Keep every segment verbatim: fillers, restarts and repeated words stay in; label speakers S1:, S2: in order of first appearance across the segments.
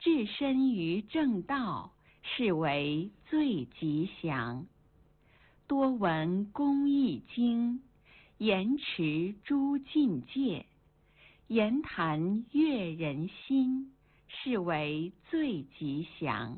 S1: 置身于正道，是为最吉祥。多闻公益经，言持诸境界，言谈悦人心，是为最吉祥。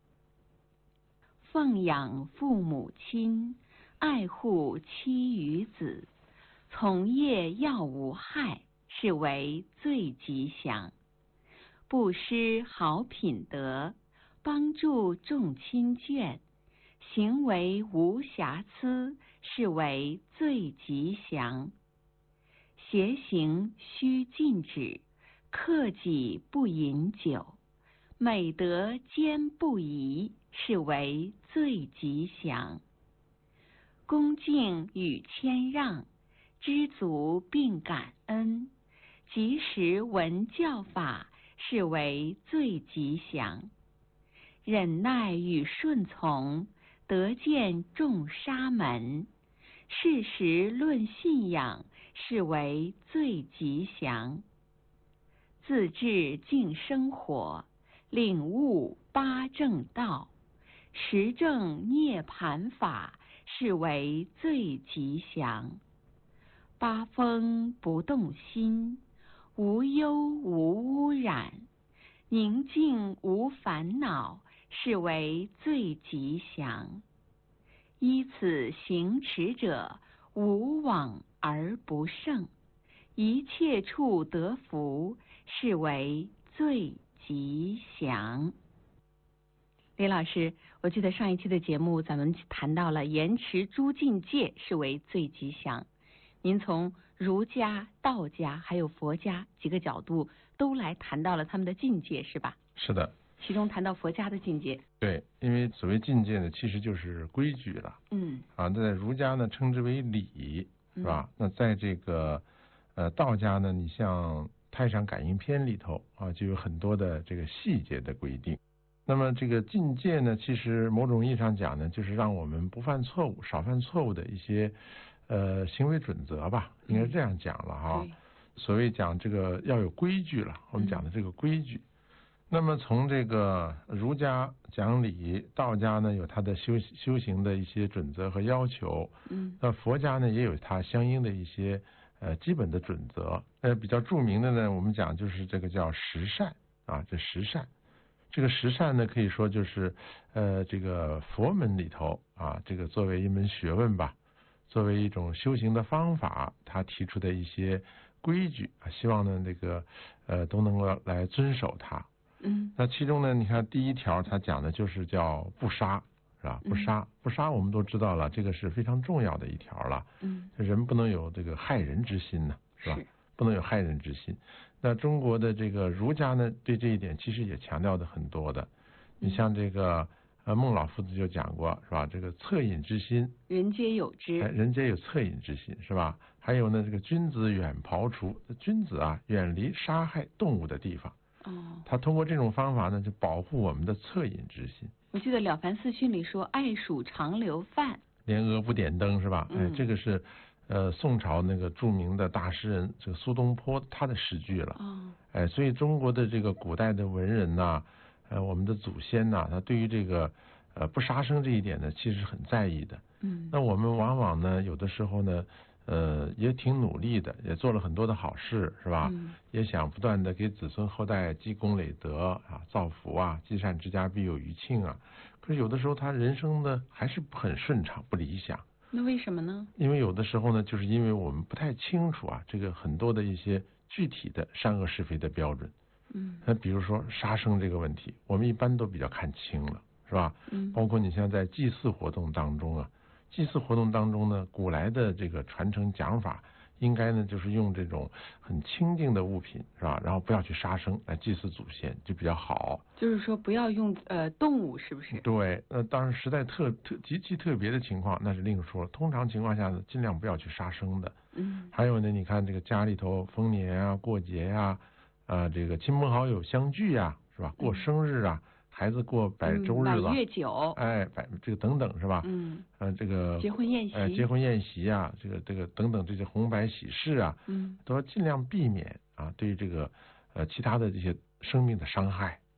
S1: 奉养父母亲，爱护妻与子，从业要无害，是为最吉祥。布施好品德，帮助众亲眷，行为无瑕疵，是为最吉祥。邪行须禁止，克己不饮酒，美德兼不移，是为最吉祥。恭敬与谦让，知足并感恩，及时闻教法，是为最吉祥。忍耐与顺从，得见众沙门，适时论信仰，是为最吉祥。自治净生活，领悟八正道，实证涅盘法，是为最吉祥。八风不动心，无忧无污染，宁静无烦恼，是为最吉祥。依此行持者，无往而不胜，一切处得福，是为最吉祥。李老师，我记得上一期的节目咱们谈到了严持诸境界是为最吉祥，您从儒家、道家还有佛家几个角度都来谈到了他们的境界，是吧？
S2: 是的。
S1: 其中谈到佛家的境界。
S2: 对，因为所谓境界呢，其实就是规矩了。
S1: 嗯。
S2: 啊，在儒家呢称之为礼，是吧？嗯、那在这个呃道家呢，你像《太上感应篇》里头啊，就有很多的这个细节的规定。那么这个境界呢，其实某种意义上讲呢，就是让我们不犯错误、少犯错误的一些呃行为准则吧，应该这样讲了哈。嗯、所谓讲这个要有规矩了，我们讲的这个规矩。嗯、那么从这个儒家讲礼，道家呢有它的修修行的一些准则和要求。嗯。那佛家呢也有它相应的一些呃基本的准则。呃，比较著名的呢，我们讲就是这个叫十善啊，这十善。这个十善呢，可以说就是呃，这个佛门里头啊，这个作为一门学问吧，作为一种修行的方法，他提出的一些规矩啊，希望呢这个呃都能够来遵守它。嗯。那其中呢，你看第一条，他讲的就是叫不杀，是吧？不杀，嗯、不杀，我们都知道了，这个是非常重要的一条了。嗯。人不能有这个害人之心呢，是吧？是。不能有害人之心。那中国的这个儒家呢，对这一点其实也强调的很多的。你像这个呃孟老夫子就讲过，是吧？这个恻隐之心，
S1: 人皆有之。
S2: 哎，人皆有恻隐之心，是吧？还有呢，这个君子远庖厨，君子啊远离杀害动物的地方。哦。他通过这种方法呢，就保护我们的恻隐之心。
S1: 我记得《了凡四训》里说：“爱鼠常留饭，
S2: 连鹅不点灯”，是吧？嗯、哎，这个是。呃，宋朝那个著名的大诗人这个苏东坡他的诗句了。哦。哎，所以中国的这个古代的文人呐，呃，我们的祖先呐，他对于这个呃不杀生这一点呢，其实很在意的。嗯。那我们往往呢，有的时候呢，呃，也挺努力的，也做了很多的好事，是吧？嗯。也想不断的给子孙后代积功累德啊，造福啊，积善之家必有余庆啊。可是有的时候他人生呢，还是很顺畅，不理想。
S1: 那为什么呢？
S2: 因为有的时候呢，就是因为我们不太清楚啊，这个很多的一些具体的善恶是非的标准。嗯。那比如说杀生这个问题，我们一般都比较看清了，是吧？嗯。包括你像在祭祀活动当中啊，祭祀活动当中呢，古来的这个传承讲法，应该呢就是用这种很清净的物品，是吧？然后不要去杀生来祭祀祖先，就比较好。
S1: 就是说不要用呃动物，是不是？
S2: 对，那当然实在特特极其特别的情况那是另说了。通常情况下呢，尽量不要去杀生的。嗯。还有呢，你看这个家里头丰年啊、过节呀、啊，啊这个亲朋好友相聚啊，是吧？过生日啊。嗯，孩子过百周日了，
S1: 满月酒，
S2: 哎，百这个等等是吧？嗯，呃，这个
S1: 结婚宴席，
S2: 呃，结婚宴席啊，这个这个等等这些红白喜事啊，嗯，都要尽量避免啊，对于这个呃其他的这些生命的伤害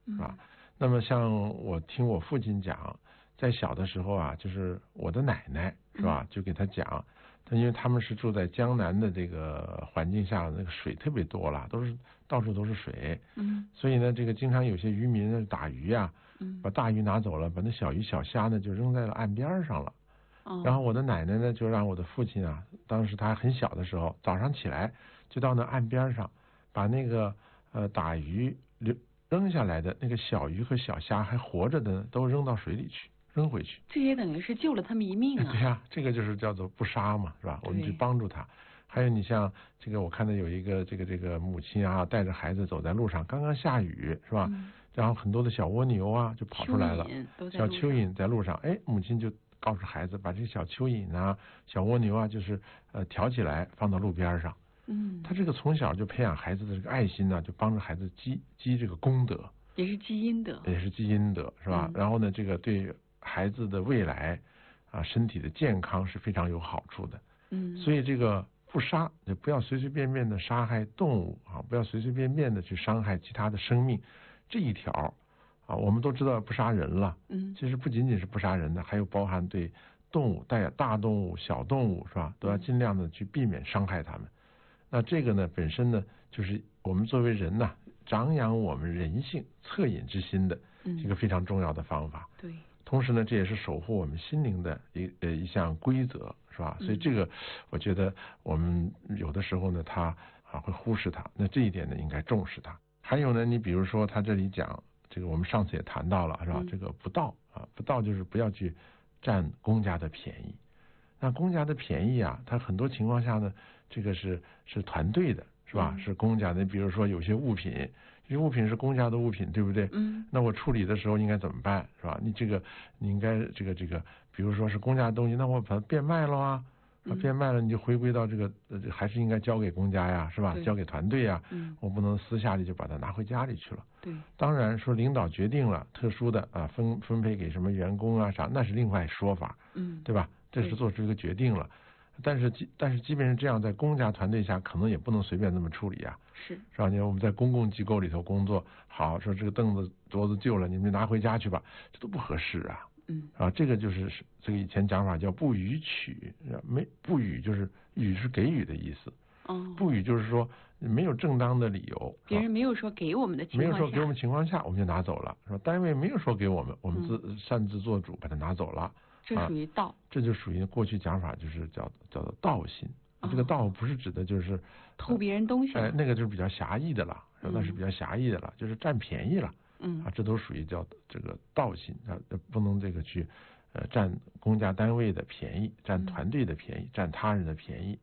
S2: 是吧？嗯、那么像我听我父亲讲，在小的时候啊，就是我的奶奶是吧，就给他讲，他因为他们是住在江南的这个环境下，那个水特别多了，都是到处都是水，嗯，所以呢，这个经常有些渔民呢打鱼啊，嗯，把大鱼拿走了，把那小鱼小虾呢就扔在了岸边上了。然后我的奶奶呢，就让我的父亲啊，当时他很小的时候，早上起来就到那岸边上，把那个呃打鱼扔扔下来的那个小鱼和小虾还活着的，都扔到水里去，扔回去。
S1: 这也等于是救了他们一命啊！
S2: 对呀、啊，这个就是叫做不杀嘛，是吧？我们去帮助他。还有你像这个，我看到有一个这个这个母亲啊，带着孩子走在路上，刚刚下雨，是吧？嗯、然后很多的小蜗牛啊就跑出来了，小蚯蚓在路上，哎，母亲就告诉孩子，把这个小蚯蚓啊、小蜗牛啊，就是呃挑起来放到路边上。嗯，他这个从小就培养孩子的这个爱心呢，就帮着孩子积积这个功德，
S1: 也是积阴德，
S2: 也是积阴德，是吧？嗯、然后呢，这个对孩子的未来啊身体的健康是非常有好处的。嗯，所以这个不杀，就不要随随便便的杀害动物啊，不要随随便便的去伤害其他的生命，这一条。啊，我们都知道不杀人了，嗯，其实不仅仅是不杀人的，还有包含对动物、带大动物、小动物，是吧？都要尽量的去避免伤害它们。那这个呢，本身呢，就是我们作为人呢，长养我们人性恻隐之心的一个非常重要的方法。
S1: 对。
S2: 同时呢，这也是守护我们心灵的一呃一项规则，是吧？所以这个，我觉得我们有的时候呢，他啊会忽视它，那这一点呢，应该重视它。还有呢，你比如说他这里讲。这个我们上次也谈到了，是吧？嗯、这个不道啊，不道就是不要去占公家的便宜。那公家的便宜啊，它很多情况下呢，这个是是团队的，是吧？嗯、是公家的。比如说有些物品，这些物品是公家的物品，对不对？嗯。那我处理的时候应该怎么办，是吧？你这个你应该这个这个，比如说是公家的东西，那我把它变卖了啊。啊，变卖了你就回归到这个呃，还是应该交给公家呀，是吧？交给团队呀，嗯，我不能私下里就把它拿回家里去了。
S1: 对，
S2: 当然说领导决定了特殊的啊分分配给什么员工啊啥，那是另外说法，嗯，对吧？这是做出一个决定了，但是基但是即便是这样，在公家团队下，可能也不能随便这么处理啊，
S1: 是
S2: 是吧？你看我们在公共机构里头工作，好说这个凳子桌子旧了，你们就拿回家去吧，这都不合适啊。嗯啊，这个就是这个以前讲法叫不予取，没不予就是予是给予的意思。哦，不予就是说没有正当的理由，
S1: 别人没有说给我们的情况下，
S2: 没有说给我们情况下，我们就拿走了，是吧？单位没有说给我们，我们自、嗯、擅自做主把它拿走了，
S1: 这属于盗、啊，
S2: 这就属于过去讲法就是叫叫做盗心。哦、这个盗不是指的就是
S1: 偷别人东西，
S2: 哎，那个就是比较狭义的了，嗯、那是比较狭义的了，就是占便宜了。嗯啊，这都属于叫这个盗心啊，不能这个去呃占公家单位的便宜，占团队的便宜，嗯、占他人的便宜。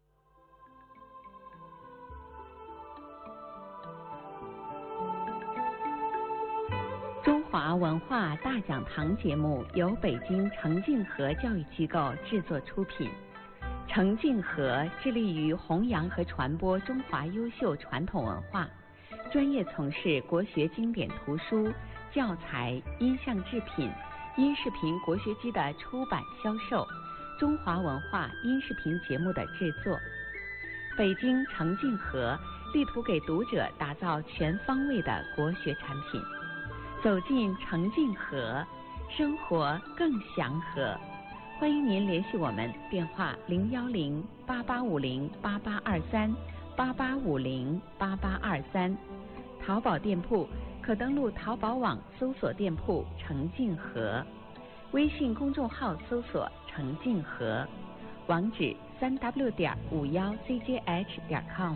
S1: 中华文化大讲堂节目由北京程敬和教育机构制作出品。程敬和致力于弘扬和传播中华优秀传统文化。专业从事国学经典图书、教材、音像制品、音视频国学机的出版销售、中华文化音视频节目的制作。北京程敬和力图给读者打造全方位的国学产品。走进程敬和，生活更祥和。欢迎您联系我们，电话零幺零八八五零八八二三八八五零八八二三。淘宝店铺可登录淘宝网搜索店铺程敬和，微信公众号搜索程敬和，网址三 w 点五幺 c j h 点 com。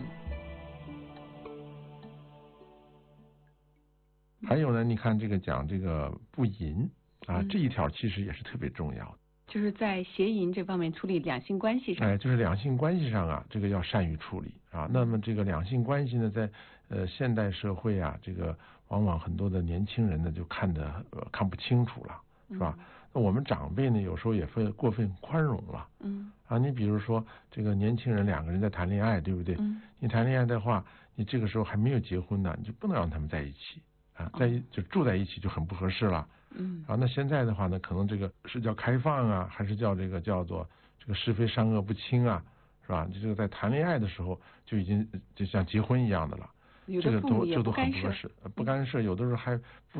S2: 还有呢，你看这个讲这个不淫啊，嗯、这一条其实也是特别重要的，
S1: 就是在邪淫这方面处理两性关系上，
S2: 哎，就是两性关系上啊，这个要善于处理啊。那么这个两性关系呢，在呃现代社会啊，这个往往很多的年轻人呢就看得、呃、看不清楚了，是吧？嗯、那我们长辈呢，有时候也会过分宽容了，嗯啊，你比如说这个年轻人两个人在谈恋爱，对不对？嗯，你谈恋爱的话，你这个时候还没有结婚呢，你就不能让他们在一起啊，在一就住在一起就很不合适了。嗯，啊，那现在的话呢，可能这个是叫开放啊，还是叫这个叫做这个是非善恶不清啊，是吧？这个在谈恋爱的时候就已经就像结婚一样的了。
S1: 有
S2: 这个
S1: 的父母也
S2: 都这都
S1: 不干涉
S2: 很不合适，不干涉，有的时候还不